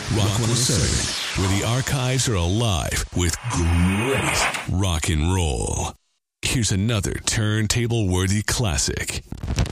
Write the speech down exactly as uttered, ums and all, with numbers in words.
Rock one oh seven, where the archives are alive with great rock and roll. Here's another turntable-worthy classic.